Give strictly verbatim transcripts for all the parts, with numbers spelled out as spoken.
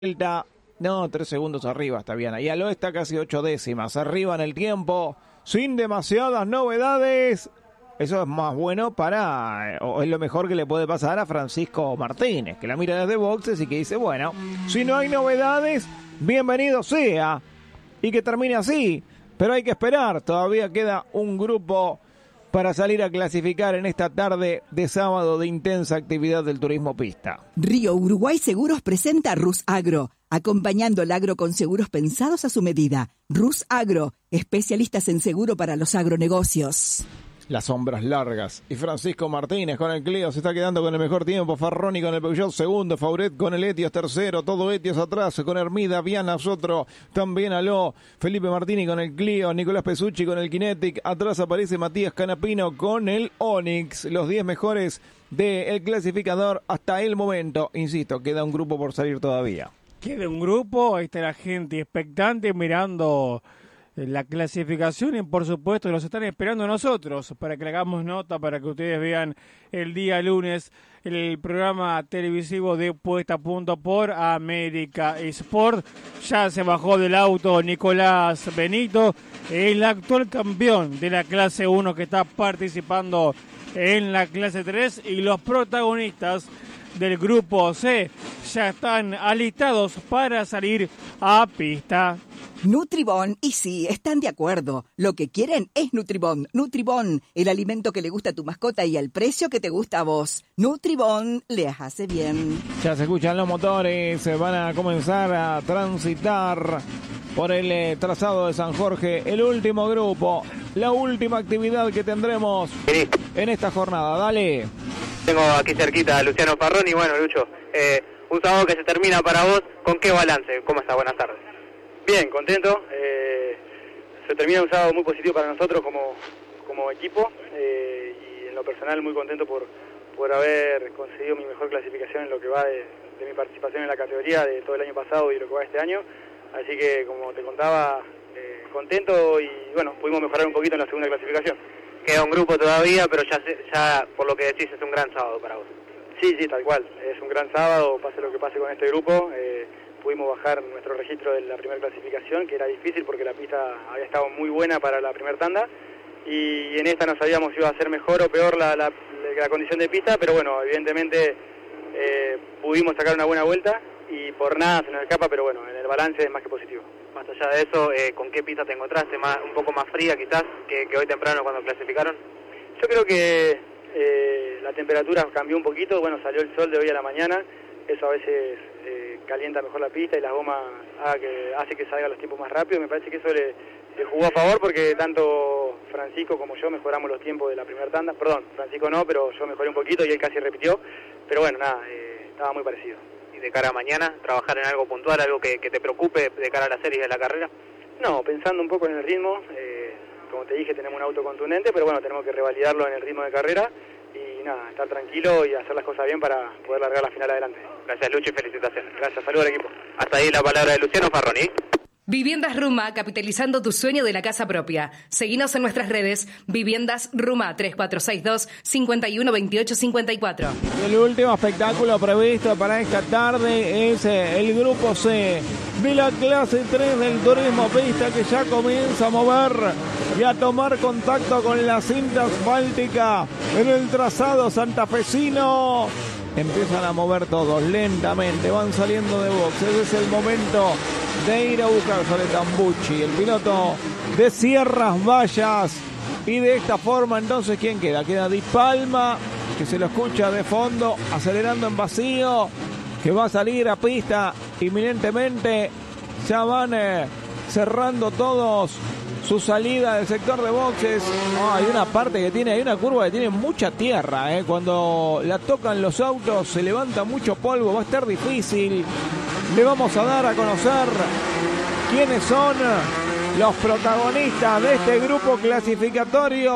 vuelta. No, tres segundos arriba está bien. Ahí Aló está casi ocho décimas. Arriba en el tiempo, sin demasiadas novedades. Eso es más bueno para, o es lo mejor que le puede pasar a Francisco Martínez, que la mira desde boxes y que dice, bueno, si no hay novedades, bienvenido sea. Y que termine así. Pero hay que esperar. Todavía queda un grupo para salir a clasificar en esta tarde de sábado de intensa actividad del turismo pista. Río Uruguay Seguros presenta Rus Agro, acompañando el agro con seguros pensados a su medida. Rus Agro, especialistas en seguro para los agronegocios. Las sombras largas. Y Francisco Martínez con el Clio se está quedando con el mejor tiempo. Farroni con el Peugeot segundo. Fauret con el Etios tercero. Todo Etios atrás con Hermida, Vianas otro. También Aló. Felipe Martini con el Clio. Nicolás Pesucci con el Kinetic. Atrás aparece Matías Canapino con el Onix. Los diez mejores del clasificador hasta el momento. Insisto, queda un grupo por salir todavía. Queda un grupo. Ahí está la gente expectante mirando la clasificación y por supuesto los están esperando nosotros para que le hagamos nota, para que ustedes vean el día lunes el programa televisivo de Puesta a Punto por América Sport. Ya se bajó del auto Nicolás Benito, el actual campeón de la clase uno que está participando en la clase tres, y los protagonistas del grupo C ya están alistados para salir a pista. Nutribón, y sí, están de acuerdo. Lo que quieren es Nutribón. Nutribón, el alimento que le gusta a tu mascota y al precio que te gusta a vos. Nutribón les hace bien. Ya se escuchan los motores, se van a comenzar a transitar por el eh, trazado de San Jorge. El último grupo, la última actividad que tendremos sí. en esta jornada. Dale. Tengo aquí cerquita a Luciano Farroni. Bueno, Lucho, eh, un sábado que se termina para vos. ¿Con qué balance? ¿Cómo estás? Buenas tardes. Bien, contento. Eh, se termina un sábado muy positivo para nosotros como, como equipo, eh, y en lo personal muy contento por, por haber conseguido mi mejor clasificación en lo que va de, de mi participación en la categoría de todo el año pasado y lo que va este año. Así que, como te contaba, eh, contento y bueno, pudimos mejorar un poquito en la segunda clasificación. Queda un grupo todavía, pero ya, ya por lo que decís es un gran sábado para vos. Sí, sí, tal cual. Es un gran sábado, pase lo que pase con este grupo. Eh, pudimos bajar nuestro registro de la primera clasificación, que era difícil porque la pista había estado muy buena para la primera tanda, y en esta no sabíamos si iba a ser mejor o peor la, la, la condición de pista, pero bueno, evidentemente eh, pudimos sacar una buena vuelta y por nada se nos escapa, pero bueno, en el balance es más que positivo. Más allá de eso, eh, ¿con qué pista te encontraste? Más, un poco más fría quizás que, que hoy temprano cuando clasificaron. Yo creo que eh, la temperatura cambió un poquito, bueno, salió el sol de hoy a la mañana, eso a veces eh, calienta mejor la pista y las gomas haga que, hace que salgan los tiempos más rápido. Me parece que eso le, le jugó a favor porque tanto Francisco como yo mejoramos los tiempos de la primera tanda. Perdón, Francisco no, pero yo mejoré un poquito y él casi repitió. Pero bueno, nada, eh, estaba muy parecido. ¿Y de cara a mañana, trabajar en algo puntual, algo que, que te preocupe de cara a la serie de la carrera? No, pensando un poco en el ritmo. Eh, como te dije, tenemos un auto contundente, pero bueno, tenemos que revalidarlo en el ritmo de carrera. Y nada, estar tranquilo y hacer las cosas bien para poder largar la final adelante. Gracias, Lucho, y felicitaciones. Gracias, saludos al equipo. Hasta ahí la palabra de Luciano Farroni. Viviendas Ruma, capitalizando tu sueño de la casa propia. Seguinos en nuestras redes, Viviendas Ruma, tres cuatro seis dos, cinco uno dos ocho cinco cuatro. El último espectáculo previsto para esta tarde es el grupo C de la clase tres del turismo pista, que ya comienza a mover y a tomar contacto con la cinta asfáltica en el trazado santafesino. Empiezan a mover todos lentamente, van saliendo de boxes. Es el momento de ir a buscar sobre Tambucci, el piloto de Sierras Vallas. Y de esta forma entonces, ¿quién queda? Queda Di Palma, que se lo escucha de fondo, acelerando en vacío, que va a salir a pista inminentemente. Ya van eh, cerrando todos su salida del sector de boxes. Oh, hay una parte que tiene, hay una curva que tiene mucha tierra, eh. Cuando la tocan los autos se levanta mucho polvo, va a estar difícil. Le vamos a dar a conocer quiénes son los protagonistas de este grupo clasificatorio.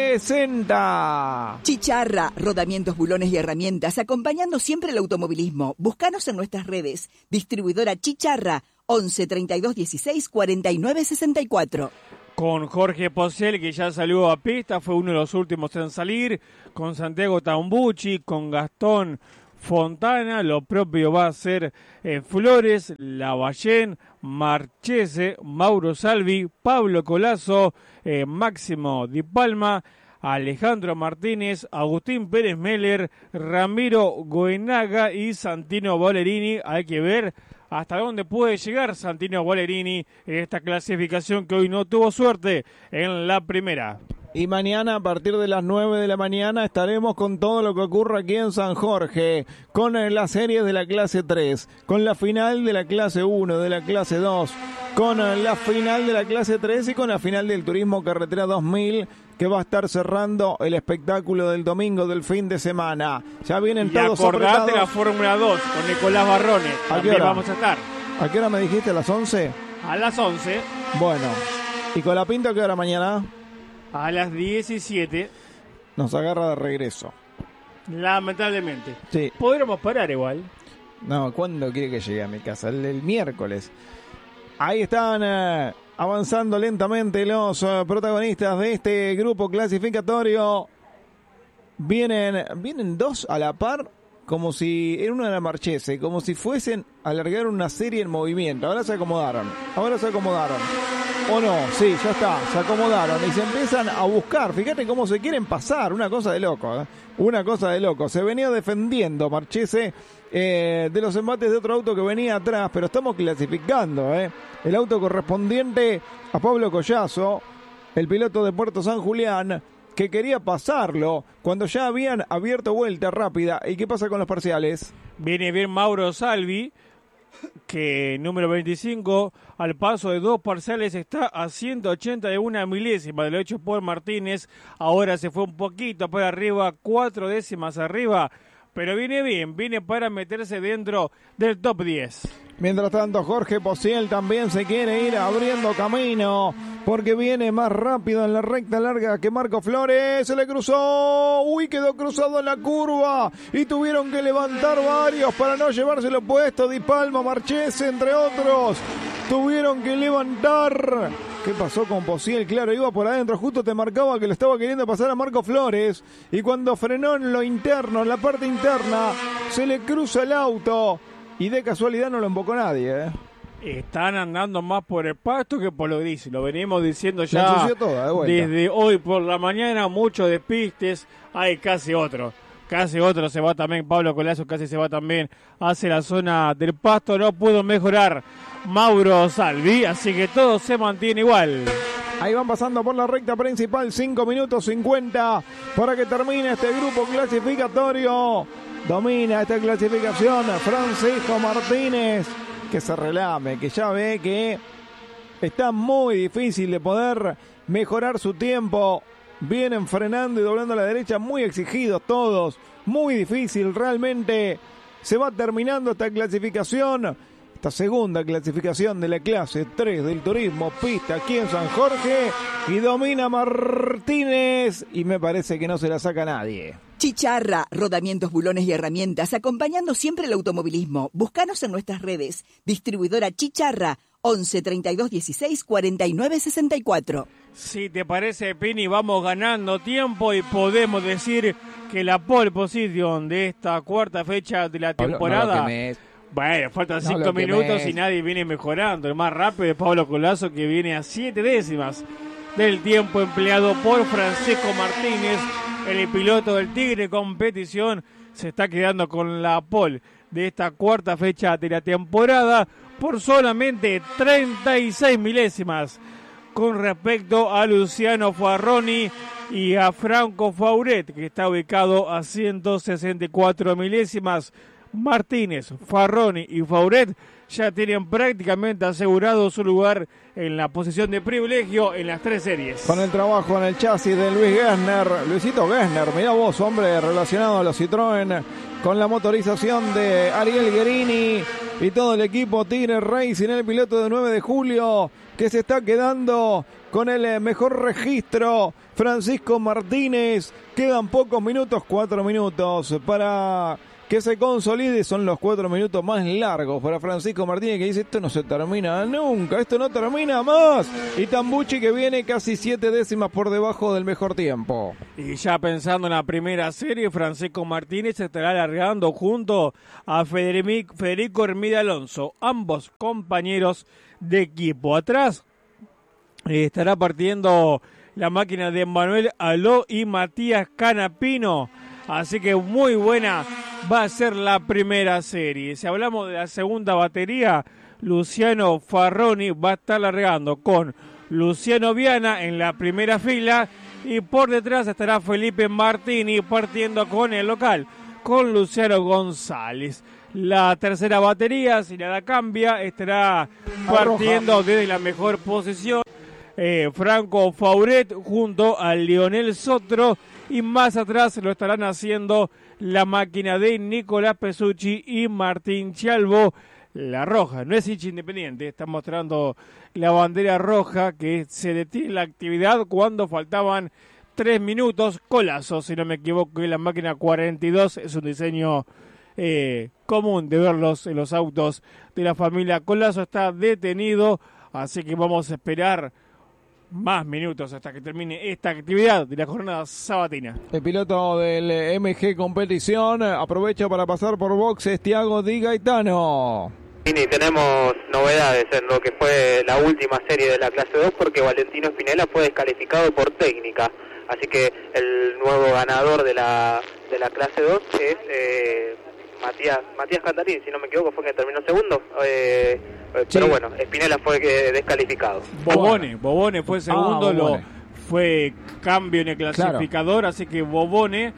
Presenta Chicharra, rodamientos, bulones y herramientas, acompañando siempre el automovilismo. Búscanos en nuestras redes. Distribuidora Chicharra, once treinta y dos dieciséis cuarenta y nueve sesenta y cuatro. Con Jorge Posel, que ya salió a pista, fue uno de los últimos en salir, con Santiago Tambucci, con Gastón Fontana, lo propio va a ser eh, Flores, Lavallén, Marchese, Mauro Salvi, Pablo Colazo, eh, Máximo Di Palma, Alejandro Martínez, Agustín Pérez Meller, Ramiro Goenaga y Santino Ballerini. Hay que ver hasta dónde puede llegar Santino Ballerini en esta clasificación que hoy no tuvo suerte en la primera. Y mañana a partir de las nueve de la mañana estaremos con todo lo que ocurre aquí en San Jorge, con la serie de la clase tres, con la final de la clase uno, de la clase dos, con la final de la clase tres y con la final del Turismo Carretera dos mil, que va a estar cerrando el espectáculo del domingo del fin de semana. Ya vienen y todos acordate apretados. La Fórmula dos con Nicolás Barrone. ¿A qué También hora? vamos a estar. ¿A qué hora me dijiste? ¿A las once? A las once. Bueno. ¿Y con la Pinto a qué hora mañana? A las diecisiete. Nos agarra de regreso. Lamentablemente. Sí. Podríamos parar igual. No, ¿cuándo quiere que llegue a mi casa? El, el miércoles. Ahí están eh, avanzando lentamente los eh, protagonistas de este grupo clasificatorio. Vienen, vienen dos a la par, como si en una de la Marchese, como si fuesen a alargar una serie en movimiento. Ahora se acomodaron, ahora se acomodaron. ¿O no? Sí, ya está, se acomodaron y se empiezan a buscar. Fíjate cómo se quieren pasar, una cosa de loco, ¿eh? Una cosa de loco. Se venía defendiendo Marchese eh, de los embates de otro auto que venía atrás, pero estamos clasificando, ¿eh? El auto correspondiente a Pablo Collazo, el piloto de Puerto San Julián, que quería pasarlo cuando ya habían abierto vuelta rápida. ¿Y qué pasa con los parciales? Viene bien Mauro Salvi, que número veinticinco, al paso de dos parciales está a ciento ochenta de una milésima de lo hecho por Martínez. Ahora se fue un poquito para arriba, cuatro décimas arriba, pero viene bien, viene para meterse dentro del top diez. Mientras tanto, Jorge Pociel también se quiere ir abriendo camino, porque viene más rápido en la recta larga que Marco Flores. Se le cruzó, uy, quedó cruzado en la curva y tuvieron que levantar varios para no llevárselo puesto. Di Palma, Marchese, entre otros, tuvieron que levantar. ¿Qué pasó con Pociel? Claro, iba por adentro, justo te marcaba que lo estaba queriendo pasar a Marco Flores, y cuando frenó en lo interno, en la parte interna, se le cruza el auto. Y de casualidad no lo embocó nadie, ¿eh? Están andando más por el pasto que por lo gris. Lo venimos diciendo ya toda, de desde hoy por la mañana. Muchos despistes. Hay casi otro. Casi otro se va también. Pablo Colazo casi se va también hacia la zona del pasto. No pudo mejorar Mauro Salvi. Así que todo se mantiene igual. Ahí van pasando por la recta principal. cinco minutos cincuenta para que termine este grupo clasificatorio. Domina esta clasificación Francisco Martínez, que se relame, que ya ve que está muy difícil de poder mejorar su tiempo. Vienen frenando y doblando a la derecha, muy exigidos todos, muy difícil realmente. Se va terminando esta clasificación, esta segunda clasificación de la clase tres del turismo pista aquí en San Jorge, y domina Martínez y me parece que no se la saca nadie. Chicharra, rodamientos, bulones y herramientas, acompañando siempre el automovilismo. Búscanos en nuestras redes. Distribuidora Chicharra, once treinta y dos dieciséis cuarenta y nueve sesenta y cuatro. Si te parece, Pini, vamos ganando tiempo y podemos decir que la pole position de esta cuarta fecha de la temporada... No, no me... Bueno, faltan no cinco minutos me... y nadie viene mejorando. El más rápido es Pablo Colazo, que viene a siete décimas del tiempo empleado por Francisco Martínez. El piloto del Tigre Competición se está quedando con la pole de esta cuarta fecha de la temporada por solamente treinta y seis milésimas con respecto a Luciano Farroni y a Franco Fauret, que está ubicado a ciento sesenta y cuatro milésimas. Martínez, Farroni y Fauret ya tienen prácticamente asegurado su lugar en la posición de privilegio en las tres series. Con el trabajo en el chasis de Luis Gessner, Luisito Gessner, mirá vos, hombre relacionado a los Citroën, con la motorización de Ariel Guerini y todo el equipo Tigre Racing, el piloto de nueve de julio, que se está quedando con el mejor registro, Francisco Martínez. Quedan pocos minutos, cuatro minutos para que se consolide. Son los cuatro minutos más largos para Francisco Martínez, que dice: esto no se termina nunca, esto no termina más. Y Tambucci, que viene casi siete décimas por debajo del mejor tiempo. Y ya pensando en la primera serie, Francisco Martínez se estará alargando junto a Federico, Federico Hermida Alonso, ambos compañeros de equipo. Atrás eh, estará partiendo la máquina de Manuel Aló y Matías Canapino. Así que muy buena va a ser la primera serie. Si hablamos de la segunda batería, Luciano Farroni va a estar largando con Luciano Viana en la primera fila y por detrás estará Felipe Martini partiendo con el local, con Luciano González. La tercera batería, si nada cambia, estará partiendo desde la mejor posición eh, Franco Fauret junto a Lionel Sotro, y más atrás lo estarán haciendo la máquina de Nicolás Pesucci y Martín Chalvo. La roja, no es hincha Independiente, está mostrando la bandera roja, que se detiene la actividad cuando faltaban tres minutos. Colazo, si no me equivoco, y la máquina cuarenta y dos es un diseño eh, común de verlos en los autos de la familia Colazo. Está detenido, así que vamos a esperar más minutos hasta que termine esta actividad de la jornada sabatina. El piloto del M G Competición aprovecha para pasar por boxes, Thiago Di Gaetano. Y tenemos novedades en lo que fue la última serie de la clase dos, porque Valentino Spinella fue descalificado por técnica. Así que el nuevo ganador de la de la clase dos es eh, Matías Matías Cantarín, si no me equivoco, fue que terminó segundo. Eh, sí. Pero bueno, Spinella fue que descalificado. Bobone, Bobone fue segundo, ah, Bobone. Lo fue cambio en el clasificador, claro. Así que Bobone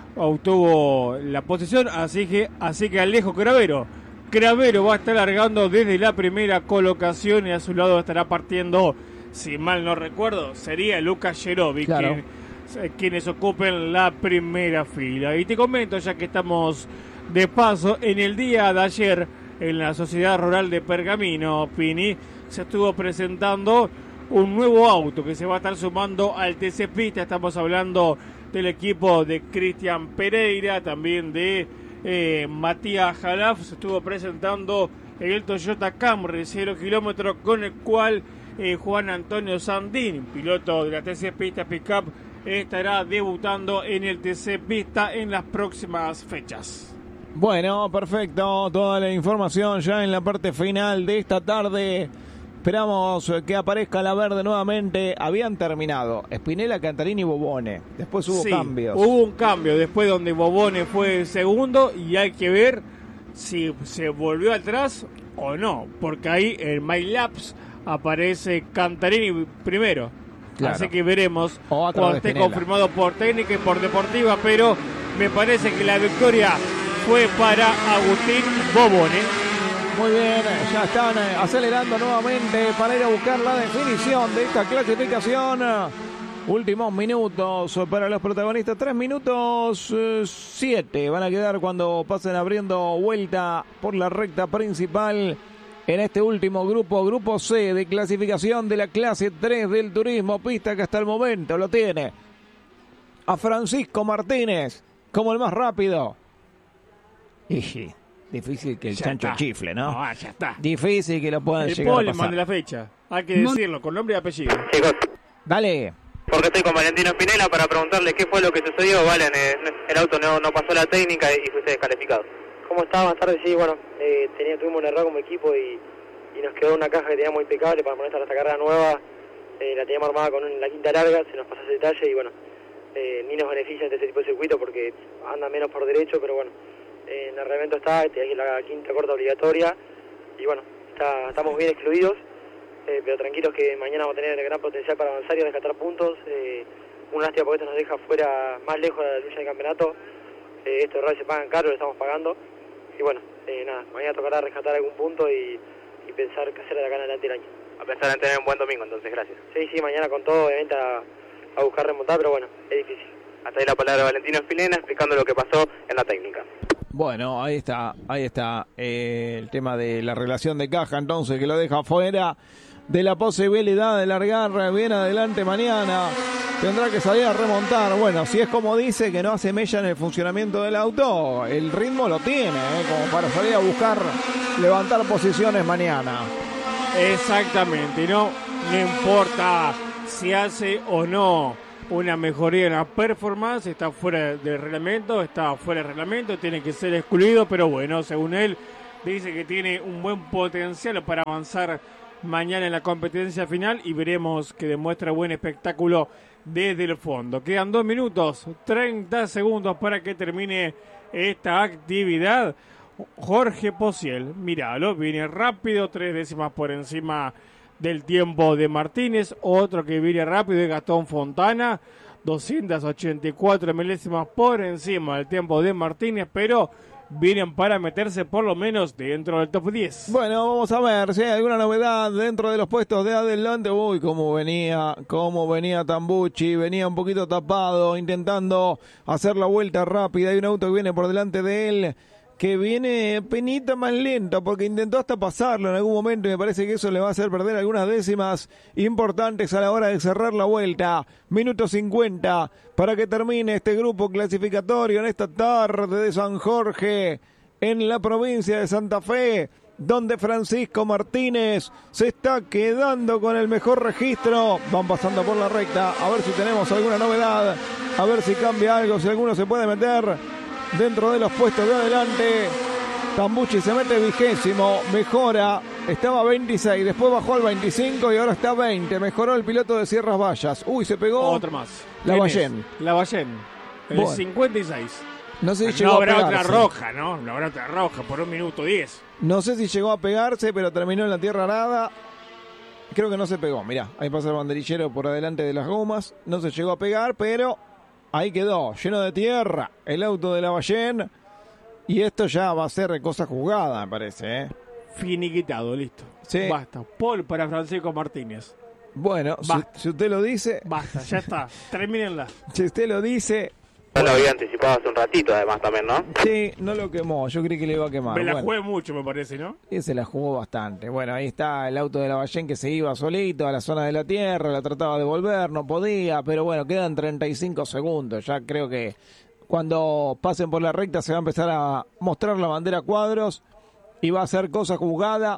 obtuvo la posición, así que así que Alejo Cravero. Cravero va a estar largando desde la primera colocación y a su lado estará partiendo, si mal no recuerdo, sería Lucas Jerovic, claro, quien, quienes ocupen la primera fila. Y te comento, ya que estamos de paso, en el día de ayer en la Sociedad Rural de Pergamino, Pini, se estuvo presentando un nuevo auto que se va a estar sumando al T C Pista. Estamos hablando del equipo de Cristian Pereira, también de eh, Matías Jalaf. Se estuvo presentando el Toyota Camry cero kilómetros, con el cual eh, Juan Antonio Sandín, piloto de la T C Pista Pickup, estará debutando en el T C Pista en las próximas fechas. Bueno, perfecto, toda la información ya en la parte final de esta tarde. Esperamos que aparezca la verde nuevamente. Habían terminado Spinella, Cantarini y Bobone. Después hubo sí, cambios. Hubo un cambio después donde Bobone fue segundo, y hay que ver si se volvió atrás o no, porque ahí en MyLaps aparece Cantarini primero. Claro. Así que veremos cuando esté confirmado por técnica y por deportiva, pero me parece que la victoria fue para Agustín Bobone. Muy bien, ya están acelerando nuevamente para ir a buscar la definición de esta clasificación. Últimos minutos para los protagonistas, tres minutos eh, siete van a quedar cuando pasen abriendo vuelta por la recta principal en este último grupo, grupo C de clasificación de la clase tres del turismo pista, que hasta el momento lo tiene a Francisco Martínez como el más rápido. Y difícil que el ya chancho está. Chifle, ¿no? No, ya está. Difícil que lo puedan el llegar a pasar. El poleman de la fecha, hay que decirlo, con nombre y apellido. Chicos, dale. Porque estoy con Valentino Spinella para preguntarle qué fue lo que sucedió. Valen, eh, el auto no, no pasó la técnica y fuiste descalificado. ¿Cómo está? Buenas tardes. Sí, bueno, eh, tenía, tuvimos un error como equipo y, y nos quedó una caja que teníamos impecable para poner esta carga nueva. Eh, la teníamos armada con un, la quinta larga, se nos pasó ese detalle y bueno, eh, ni nos beneficia este tipo de circuito porque anda menos por derecho, pero bueno. Eh, en el reglamento está, es la quinta corta obligatoria y bueno, está, estamos bien excluidos, eh, pero tranquilos que mañana vamos a tener el gran potencial para avanzar y rescatar puntos. Eh, una lástima porque esto nos deja fuera, más lejos de la lucha del campeonato. Eh, estos errores se pagan caro, lo estamos pagando y bueno, eh, nada, mañana tocará rescatar algún punto y, y pensar qué hacer de acá en adelante el año. A pesar de tener un buen domingo, entonces gracias. Sí, sí, mañana con todo, obviamente a, a buscar remontar, pero bueno, es difícil. Hasta ahí la palabra de Valentino Spinella explicando lo que pasó en la técnica. Bueno, ahí está, ahí está eh, el tema de la relación de caja, entonces, que lo deja fuera de la posibilidad de largar bien adelante mañana. tendrá que salir a remontar. Bueno, si es como dice, que no hace mella en el funcionamiento del auto, el ritmo lo tiene, ¿eh? Como para salir a buscar levantar posiciones mañana. Exactamente, no, no importa si hace o no una mejoría en la performance, está fuera del reglamento, está fuera del reglamento, tiene que ser excluido, pero bueno, según él, dice que tiene un buen potencial para avanzar mañana en la competencia final y veremos que demuestra buen espectáculo desde el fondo. Quedan dos minutos, treinta segundos para que termine esta actividad. Jorge Posiel, míralo, viene rápido, tres décimas por encima del tiempo de Martínez. Otro que viene rápido es Gastón Fontana, doscientas ochenta y cuatro milésimas por encima del tiempo de Martínez, pero vienen para meterse por lo menos dentro del top diez. Bueno, vamos a ver si hay alguna novedad dentro de los puestos de adelante. Uy, cómo venía, cómo venía Tambucci, venía un poquito tapado, intentando hacer la vuelta rápida. Hay un auto que viene por delante de él, que viene penita más lento, porque intentó hasta pasarlo en algún momento y me parece que eso le va a hacer perder algunas décimas importantes a la hora de cerrar la vuelta. Minuto cincuenta para que termine este grupo clasificatorio en esta tarde de San Jorge, en la provincia de Santa Fe, donde Francisco Martínez se está quedando con el mejor registro. Van pasando por la recta, a ver si tenemos alguna novedad, a ver si cambia algo, si alguno se puede meter dentro de los puestos de adelante. Tambucci se mete vigésimo, mejora, estaba veintiséis, después bajó al veinticinco y ahora está veinte. Mejoró el piloto de Sierras Vallas. Uy, se pegó. Otra más. Lavallén. Lavallén, el bueno. cincuenta y seis. No sé si no llegó habrá a otra pegarse. roja, ¿no? No habrá otra roja por un minuto diez. No sé si llegó a pegarse, pero terminó en la tierra arada. Creo que no se pegó. Mirá, ahí pasa el banderillero por adelante de las gomas. No se llegó a pegar, pero ahí quedó, lleno de tierra, el auto de Lavallén. Y esto ya va a ser cosa jugada, me parece, ¿eh? Finiquitado, listo. Sí. Basta. Paul para Francisco Martínez. Bueno, si, si usted lo dice... Basta, ya está. Termínenla. Si usted lo dice... Ya lo había anticipado hace un ratito, además, también, ¿no? Sí, no lo quemó, yo creí que le iba a quemar. Me la bueno, jugué mucho, me parece, ¿no? y se la jugó bastante. Bueno, ahí está el auto de Lavallén que se iba solito a la zona de la tierra, la trataba de volver, no podía, pero bueno, quedan treinta y cinco segundos. Ya creo que cuando pasen por la recta se va a empezar a mostrar la bandera cuadros y va a ser cosa jugada.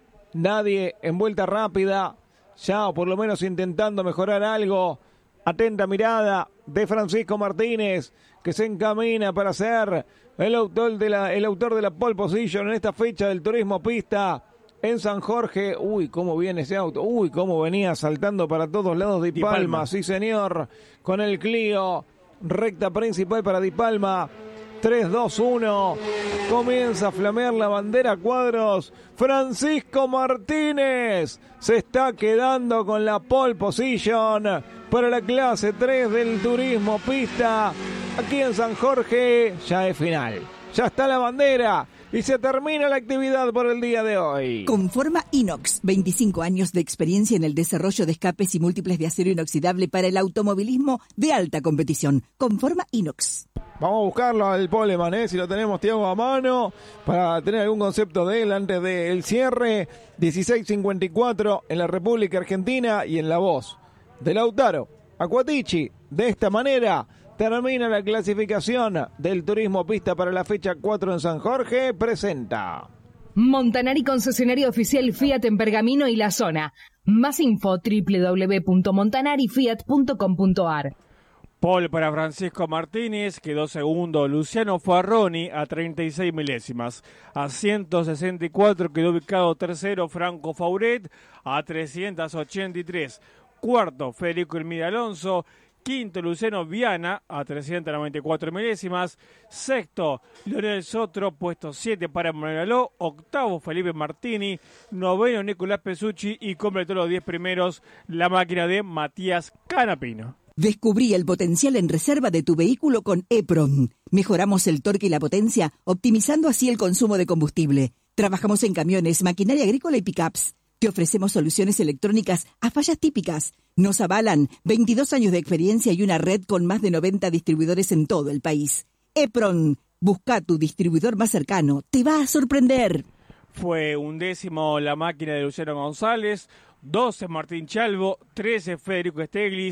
Nadie en vuelta rápida, ya o por lo menos intentando mejorar algo. Atenta mirada de Francisco Martínez, que se encamina para ser el autor de la, el autor de la pole position en esta fecha del turismo pista en San Jorge. Uy, cómo viene ese auto. Uy, cómo venía saltando para todos lados Di Palma. Di Palma. Sí, señor. Con el Clio. Recta principal para Di Palma. tres, dos, uno. Comienza a flamear la bandera cuadros. Francisco Martínez se está quedando con la pole position para la clase tres del turismo pista. Aquí en San Jorge ya es final. Ya está la bandera y se termina la actividad por el día de hoy. Conforma Inox, veinticinco años de experiencia en el desarrollo de escapes y múltiples de acero inoxidable para el automovilismo de alta competición. Conforma Inox. Vamos a buscarlo al Poleman, ¿eh? Si lo tenemos Tiago a mano, para tener algún concepto de él antes del cierre. dieciséis cincuenta y cuatro en la República Argentina y en la voz de Lautaro Acquatici. De esta manera termina la clasificación del turismo pista para la fecha cuatro en San Jorge. Presenta Montanari, concesionario oficial Fiat en Pergamino y la zona. Más info doble u doble u doble u punto montanari fiat punto com punto a r. Pole para Francisco Martínez, quedó segundo Luciano Farroni a treinta y seis milésimas. A ciento sesenta y cuatro quedó ubicado tercero Franco Fauret a trescientos ochenta y tres. Cuarto Federico Elmida Alonso. Quinto Luciano Viana a trescientos noventa y cuatro milésimas. Sexto Leonel Sotro, puesto siete para Manuel Aló. Octavo Felipe Martini. Noveno Nicolás Pesucci y completó los diez primeros la máquina de Matías Canapino. Descubrí el potencial en reserva de tu vehículo con E-Pron. Mejoramos el torque y la potencia, optimizando así el consumo de combustible. Trabajamos en camiones, maquinaria agrícola y pickups. Te ofrecemos soluciones electrónicas a fallas típicas. Nos avalan veintidós años de experiencia y una red con más de noventa distribuidores en todo el país. E-Pron, busca tu distribuidor más cercano. Te va a sorprender. Fue undécimo la máquina de Luciano González, doce Martín Chalvo, trece Federico Esteglis,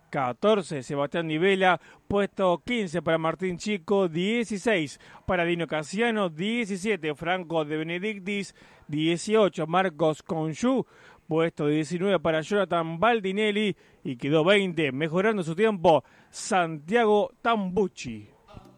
catorce Sebastián Nivela, puesto quince para Martín Chico, dieciséis para Dino Casiano, diecisiete Franco de Benedictis, dieciocho Marcos Conchu, puesto diecinueve para Jonathan Baldinelli y quedó veinte, mejorando su tiempo, Santiago Tambucci.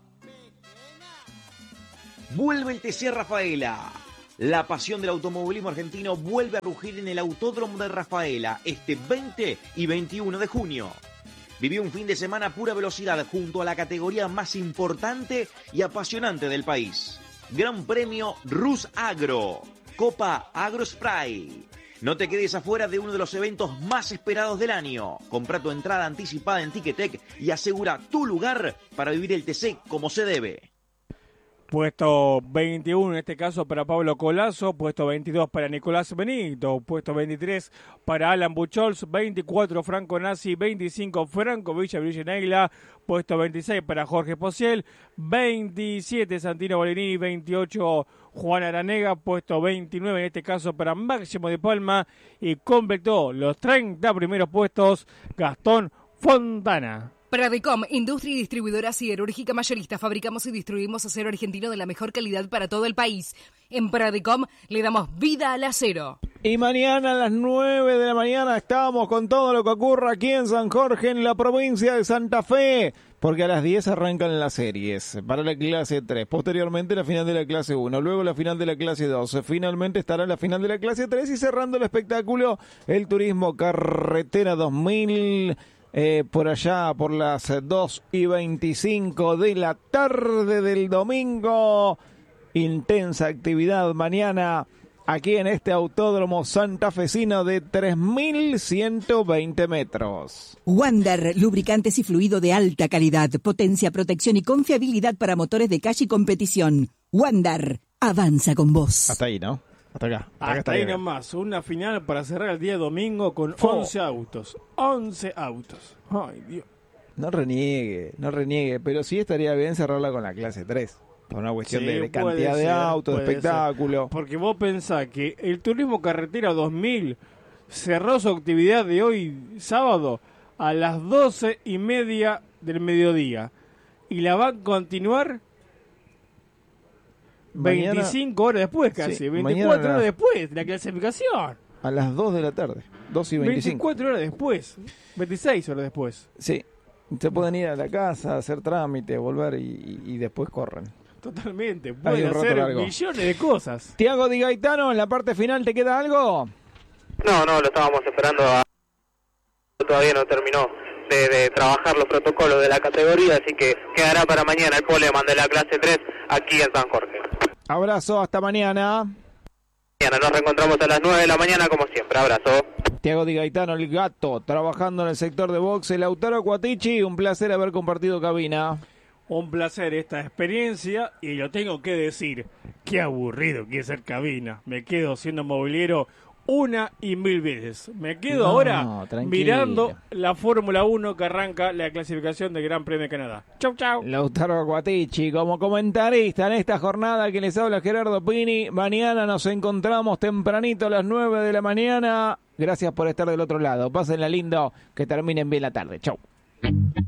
Vuelve el T C Rafaela. La pasión del automovilismo argentino vuelve a rugir en el Autódromo de Rafaela este veinte y veintiuno de junio. Vivió un fin de semana a pura velocidad junto a la categoría más importante y apasionante del país. Gran Premio Rus Agro, Copa AgroSpray. No te quedes afuera de uno de los eventos más esperados del año. Compra tu entrada anticipada en Ticketek y asegura tu lugar para vivir el T C como se debe. Puesto veintiuno en este caso para Pablo Colazo, puesto veintidós para Nicolás Benito, puesto veintitrés para Alan Buchholz, veinticuatro Franco Nassi, veinticinco Franco Villa Brillenegla, puesto veintiséis para Jorge Posiel, veintisiete Santino Bolinini, veintiocho Juan Aranega, puesto veintinueve en este caso para Máximo de Palma y completó los treinta primeros puestos Gastón Fontana. Pradecom, industria y distribuidora siderúrgica mayorista. Fabricamos y distribuimos acero argentino de la mejor calidad para todo el país. En Pradecom le damos vida al acero. Y mañana a las nueve de la mañana estamos con todo lo que ocurra aquí en San Jorge, en la provincia de Santa Fe. Porque a las diez arrancan las series para la clase tres. Posteriormente la final de la clase uno. Luego la final de la clase dos. Finalmente estará la final de la clase tres. Y cerrando el espectáculo, el Turismo Carretera dos mil... Eh, por allá por las dos y veinticinco de la tarde del domingo. Intensa actividad mañana aquí en este autódromo santafesino de tres mil ciento veinte metros. Wander, lubricantes y fluido de alta calidad, potencia, protección y confiabilidad para motores de calle y competición. Wander, avanza con vos. Hasta ahí, ¿no? Hasta acá. Hasta, acá Hasta ahí nomás, una final para cerrar el día domingo con oh. once autos. once autos. Ay, Dios. No reniegue, no reniegue, pero sí estaría bien cerrarla con la clase tres. Por una cuestión sí, de, de cantidad ser, de autos, de espectáculo. Ser. Porque vos pensás que el Turismo Carretera dos mil cerró su actividad de hoy, sábado, a las doce y media del mediodía. Y la va a continuar mañana, veinticinco horas después casi, sí, veinticuatro horas después de la clasificación. A las dos de la tarde, dos y veinticinco. veinticuatro horas después, veintiséis horas después. Sí, se pueden ir a la casa, hacer trámite, volver y, y después corren. Totalmente, pueden hacer millones de cosas. Tiago Di Gaetano, en la parte final, ¿te queda algo? No, no, lo estábamos esperando, a... todavía no terminó de, de trabajar los protocolos de la categoría, así que quedará para mañana el poleman de la clase tres aquí en San Jorge. Abrazo, hasta mañana. Mañana nos reencontramos a las nueve de la mañana como siempre, abrazo. Tiago Di Gaetano, el gato, trabajando en el sector de boxe. Lautaro Cuatichi, un placer haber compartido cabina. Un placer esta experiencia y lo tengo que decir, qué aburrido que es ser cabina. Me quedo siendo mobiliero una y mil veces. Me quedo no, ahora tranquilo. mirando la Fórmula uno que arranca la clasificación del Gran Premio de Canadá. Chau, chau. Lautaro Cuatichi, como comentarista en esta jornada que les habla Gerardo Pini. Mañana nos encontramos tempranito a las nueve de la mañana. Gracias por estar del otro lado. Pásenla lindo, que terminen bien la tarde. Chau.